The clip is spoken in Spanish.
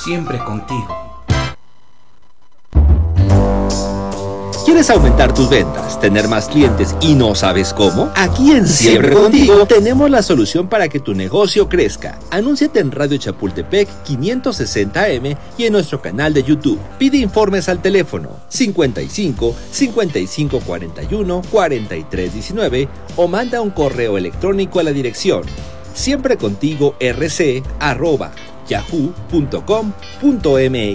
siempre contigo. ¿Quieres aumentar tus ventas, tener más clientes y no sabes cómo? Aquí en Siempre Contigo tenemos la solución para que tu negocio crezca. Anúnciate en Radio Chapultepec 560M y en nuestro canal de YouTube. Pide informes al teléfono 55 55 41 43 19 o manda un correo electrónico a la dirección siemprecontigorc@yahoo.com.mx.